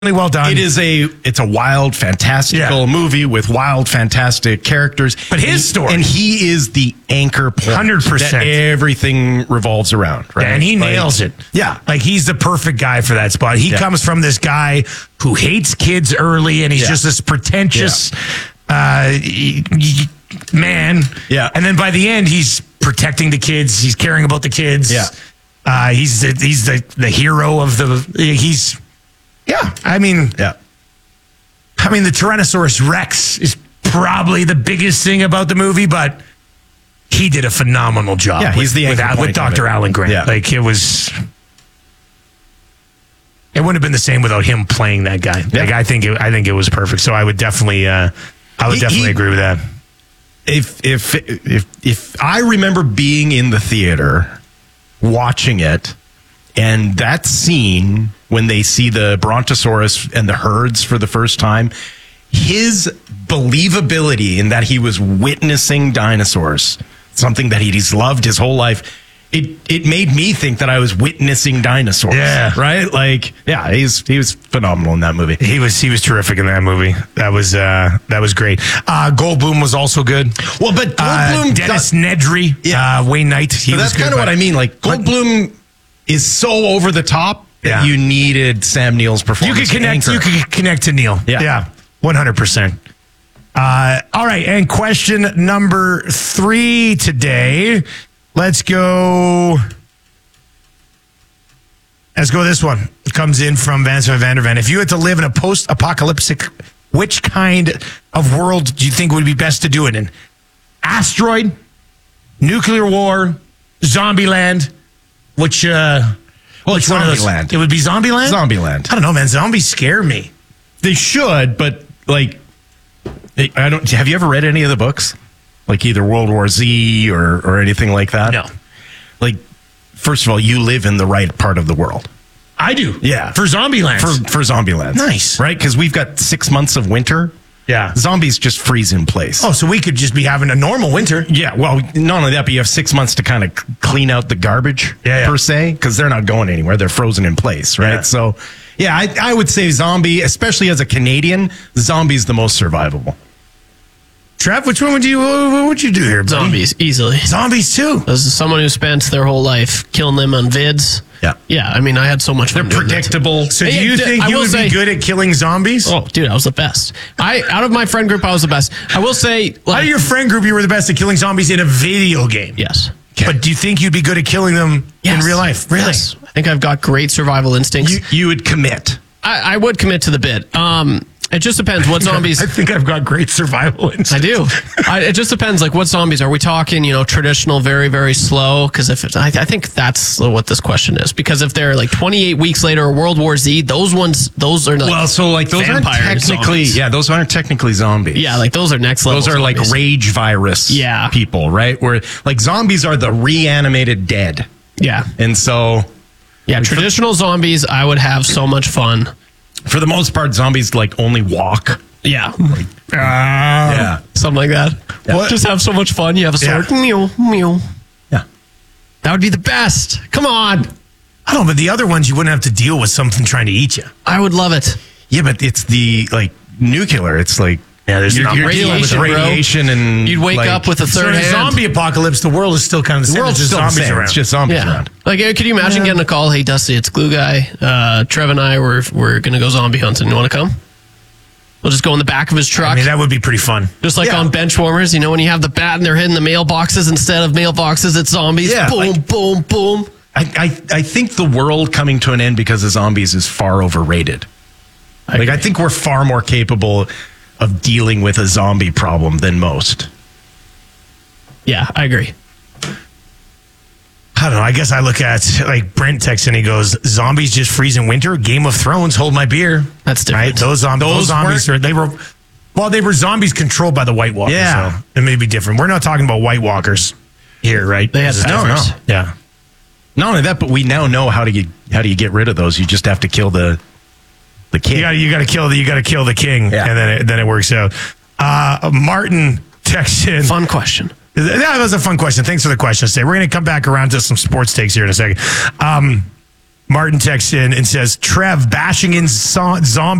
well done. It's a wild, fantastical movie with wild, fantastic characters. But his story. And he is the anchor point 100%. that everything revolves around, right? And he nails it. Yeah. Like, he's the perfect guy for that spot. He comes from this guy who hates kids early, and he's just this pretentious man. Yeah. And then by the end, he's protecting the kids. He's caring about the kids. Yeah. He's the hero of the... I mean, the Tyrannosaurus Rex is probably the biggest thing about the movie, but he did a phenomenal job. Yeah, he's the anchor point with Dr. Alan Grant. Yeah. Like, it wouldn't have been the same without him playing that guy. Yeah. Like, I think it was perfect. So I would definitely, agree with that. If I remember being in the theater watching it, and that scene when they see the Brontosaurus and the herds for the first time, his believability in that he was witnessing dinosaurs, something that he's loved his whole life, it made me think that I was witnessing dinosaurs. Yeah. Right? Like, he was phenomenal in that movie. He was terrific in that movie. That was great. Goldblum was also good. Well, but Goldblum, Dennis Nedry, Wayne Knight. So that's kind of what I mean. Like, Goldblum is so over the top that you needed Sam Neill's performance. You could connect to Neil. Yeah. 100%. All right, and question number 3 today. Let's go this one. It comes in from Vance van der Ven. If you had to live in a post-apocalyptic, which kind of world do you think would be best to do it in? Asteroid, nuclear war, Zombieland. Which one of those? Zombieland. It would be Zombieland? Zombieland. I don't know, man. Zombies scare me. They should, but like, I don't. Have you ever read any of the books? Like either World War Z or anything like that? No. Like, first of all, you live in the right part of the world. I do. Yeah. For Zombieland. For Zombieland. Nice. Right? Because we've got 6 months of winter. Yeah. Zombies just freeze in place. Oh, so we could just be having a normal winter. Yeah, well, not only that, but you have 6 months to kind of clean out the garbage, per se, because they're not going anywhere. They're frozen in place, right? Yeah. So, I would say zombie, especially as a Canadian, zombie's the most survivable. Trev, what would you do here, buddy? Zombies, easily. Zombies, too. As someone who spent their whole life killing them on vids. Yeah. Yeah, I mean, I had so much fun. They're predictable. So do you think you would be good at killing zombies? Oh, dude, I was the best. Out of my friend group, I was the best. I will say... Out of your friend group, you were the best at killing zombies in a video game? Yes. Okay. But do you think you'd be good at killing them in real life? Really? Yes. I think I've got great survival instincts. You would commit. I would commit to the bit. It just depends what zombies. I think I've got great survival instincts. I do. It just depends, like, what zombies are we talking? Traditional, very, very slow. Because I think that's what this question is. Because if they're like 28 weeks later or World War Z, those are like those aren't technically zombies. those aren't technically zombies. Yeah, like those are next level. Those are zombies. like rage virus. People, right? Where like zombies are the reanimated dead. Yeah, and so traditional zombies, I would have so much fun. For the most part, zombies like only walk. Yeah. Something like that. Yeah. Just have so much fun. You have a sword. Meow, meow. Yeah. That would be the best. Come on. I don't know, but the other ones, you wouldn't have to deal with something trying to eat you. I would love it. Yeah, but it's the like nuclear. It's like there's you're dealing with radiation, and you'd wake up with a third hand. Zombie apocalypse, the world is still kind of the same. World's just still zombies around. It's just zombies around. Like, could you imagine getting a call? Hey, Dusty, it's Glue Guy. Trev and I we're going to go zombie hunting. You want to come? We'll just go in the back of his truck. I mean, that would be pretty fun. Just like on Benchwarmers, when you have the bat and they're hitting the mailboxes instead of mailboxes, it's zombies. Yeah, boom, boom, boom. I think the world coming to an end because of zombies is far overrated. I think we're far more capable of dealing with a zombie problem than most. Yeah, I agree. I don't know. I guess I look at like Brent texts and he goes, "Zombies just freeze in winter. Game of Thrones, hold my beer." That's different. Right? Those zombies they were zombies controlled by the White Walkers. Yeah, so it may be different. We're not talking about White Walkers here, right? They had no. Yeah. Not only that, but we now know how do you get rid of those. You just have to kill the king. You got to kill the king, and then it works out. Martin texts in. Fun question. That was a fun question. Thanks for the question today. We're going to come back around to some sports takes here in a second. Martin texts in and says, Trev bashing in zombies